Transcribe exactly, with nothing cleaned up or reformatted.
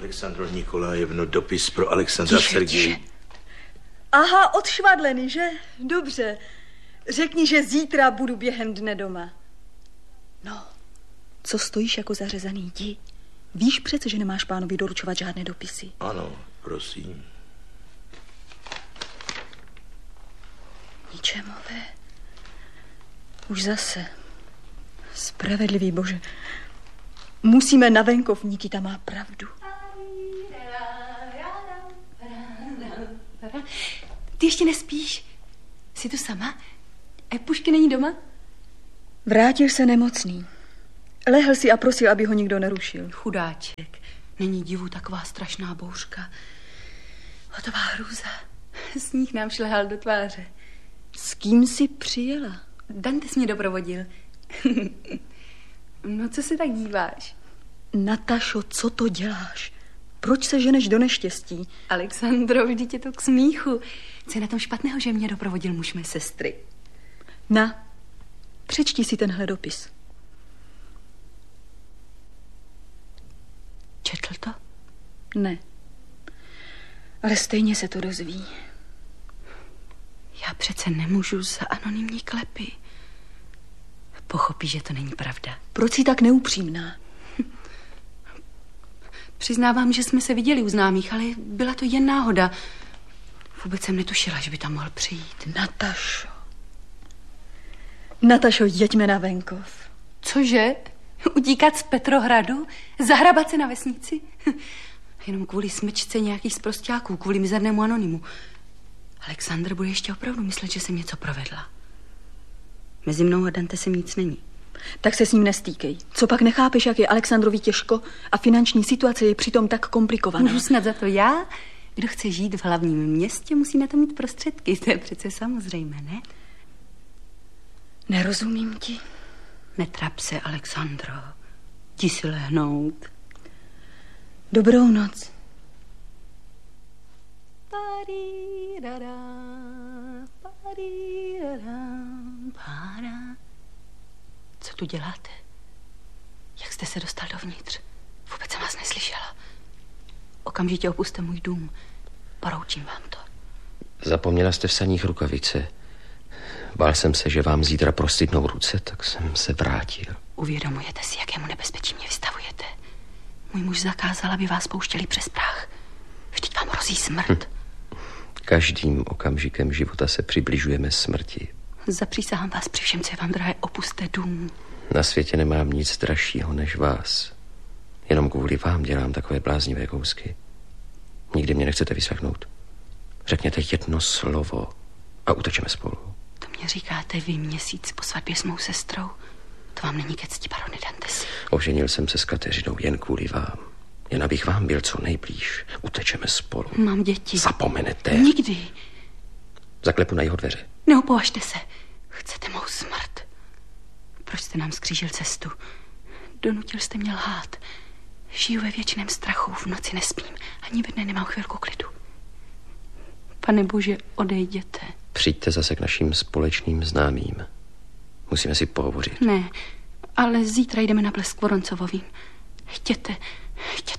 Alexandro Nikolajevno, dopis pro Alexandra Sergeje. Aha, odšvadlený, že? Dobře. Řekni, že zítra budu během dne doma. No, co stojíš jako zařezaný, jdi. Víš přece, že nemáš pánovi doručovat žádné dopisy. Ano, prosím. Ničemové. Už zase. Spravedlivý Bože. Musíme na venkov, Nikita má pravdu. Ty ještě nespíš? Jsi tu sama? A Pušky není doma? Vrátil se nemocný. Lehl si a prosil, aby ho nikdo nerušil. Chudáček. Není divu taková strašná bouřka. Hotová hrůza. Sníh nám šlehal do tváře. S kým jsi přijela? Dante jsi mě doprovodil. No, co se tak díváš? Natašo, co to děláš? Proč se ženeš do neštěstí? Alexandro, vždyť je to k smíchu. Co je na tom špatného, že mě doprovodil muž mé sestry? Na, přečti si tenhle dopis. Četl to? Ne. Ale stejně se to dozví. Já přece nemůžu za anonymní klepy. Pochopí, že to není pravda. Proč jsi tak neupřímná? Přiznávám, že jsme se viděli u známých, ale byla to jen náhoda. Vůbec jsem netušila, že by tam mohl přijít. Natašo. Natašo, jeďme na venkov. Cože? Utíkat z Petrohradu? Zahrabat se na vesnici? Jenom kvůli smečce nějakých sprosťáků, kvůli mizernému anonymu. Alexandr bude ještě opravdu myslet, že jsem něco provedla. Mezi mnou a Dantem nic není. Tak se s ním nestýkej. Co pak nechápeš, jak je Alexandrovi těžko a finanční situace je přitom tak komplikovaná? Můžu snad za to já? Kdo chce žít v hlavním městě, musí na to mít prostředky. To je přece samozřejmé, ne? Nerozumím ti. Netrap se, Alexandro. Jdi si lehnout. Dobrou noc. Co tu děláte? Jak jste se dostal dovnitř? Vůbec jsem vás neslyšela. Okamžitě opuste můj dům. Poroučím vám to. Zapomněla jste v saních rukavice. Bál jsem se, že vám zítra prostydnou ruce, tak jsem se vrátil. Uvědomujete si, jakému nebezpečí mě vystavujete? Můj muž zakázal, aby vás pouštěli přes práh. Vždyť vám hrozí smrt. Hm. Každým okamžikem života se přibližujeme smrti. Zapřísahám vás při všem, co je vám drahé, opuste dům. Na světě nemám nic dražšího než vás. Jenom kvůli vám dělám takové bláznivé kousky. Nikdy mě nechcete vyslechnout. Řekněte jedno slovo a utečeme spolu. To mě říkáte vy měsíc po svatbě s mou sestrou. To vám není ke cti, barone Dantesi. Oženil jsem se s Kateřinou jen kvůli vám. Jen abych vám byl co nejblíž. Utečeme spolu. Mám děti. Zapomenete. Nikdy. Zaklepu na jeho dveře. Neopovažte se. Chcete mou smrt. Proč jste nám skřížil cestu? Donutil jste mě lhát. Žiju ve věčném strachu, v noci nespím. Ani ve dne nemám chvilku klidu. Pane Bože, odejděte. Přijďte zase k našim společným známým. Musíme si pohovořit. Ne, ale zítra jdeme na Blesk Voronцовým. Chtěte, chtěte